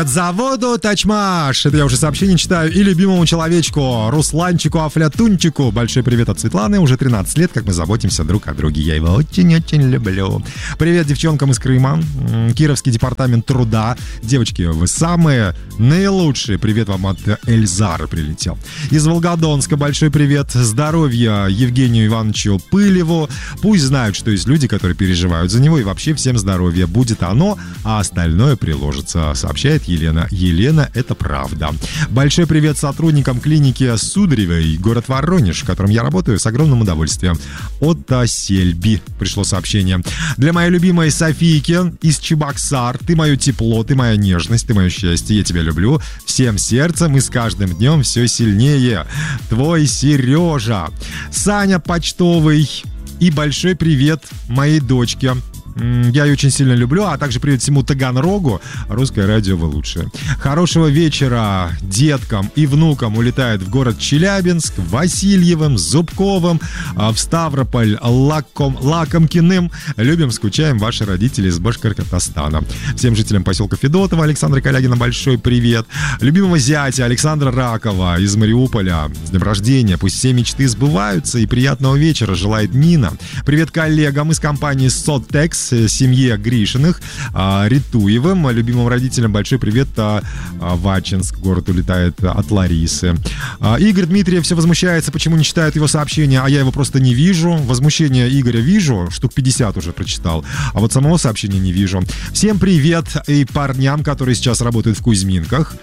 Заводу Тачмаш. Это я уже сообщение читаю. И любимому человечку Русланчику Афлятунчику. Большой привет от Светланы. Уже 13 лет, как мы заботимся друг о друге. Я его очень-очень люблю. Привет девчонкам из Крыма. Кировский департамент труда. Девочки, вы самые наилучшие. Привет вам от Эльзара прилетел. Из Волгодонска большой привет. Здоровья Евгению Ивановичу Пылеву. Пусть знают, что есть люди, которые переживают за него. И вообще всем здоровья. Будет оно, а остальное приложится, сообщает Елена. Елена, это правда. Большой привет сотрудникам клиники Сударевой, город Воронеж, в котором я работаю с огромным удовольствием. От Сельби пришло сообщение. Для моей любимой Софийки из Чебоксар. Ты мое тепло, ты моя нежность, ты мое счастье. Я тебя люблю всем сердцем и с каждым днем все сильнее. Твой Сережа. Саня Почтовый. И большой привет моей дочке. Я ее очень сильно люблю, а также привет всему Таганрогу. Русское радио вы лучшее. Хорошего вечера деткам и внукам. Улетает в город Челябинск, Васильевым, Зубковым, в Ставрополь, Лакомкиным. Любим, скучаем, ваши родители из Башкортостана. Всем жителям поселка Федотова Александра Калягина большой привет. Любимого зятя Александра Ракова из Мариуполя. С днем рождения. Пусть все мечты сбываются и приятного вечера желает Нина. Привет коллегам из компании Сотекс, семье Гришиных, Ритуевым, любимым родителям большой привет. Вачинск, город улетает от Ларисы. Игорь Дмитриев все возмущается, почему не читают его сообщения, а я его просто не вижу. Возмущение Игоря вижу, штук 50 уже прочитал, а вот самого сообщения не вижу. Всем привет и парням, которые сейчас работают в Кузьминках.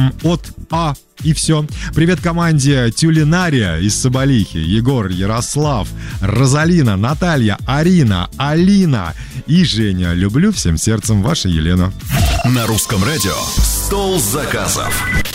И все. Привет команде Тюлинария из Соболихи. Егор, Ярослав, Розалина, Наталья, Арина, Алина и Женя. Люблю всем сердцем, ваша Елена. На русском радио «Стол заказов».